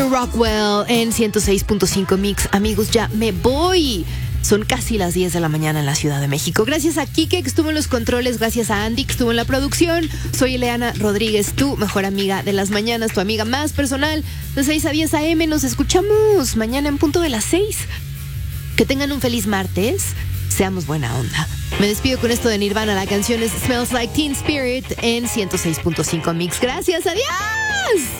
Rockwell en 106.5 Mix. Amigos, ya me voy. Son casi las 10 de la mañana en la Ciudad de México. Gracias a Kike, que estuvo en los controles. Gracias a Andy, que estuvo en la producción. Soy Ileana Rodríguez, tu mejor amiga de las mañanas, tu amiga más personal. De 6 a 10 a.m. Nos escuchamos mañana en punto de las 6. Que tengan un feliz martes. Seamos buena onda. Me despido con esto de Nirvana. La canción es Smells Like Teen Spirit en 106.5 Mix. Gracias, adiós.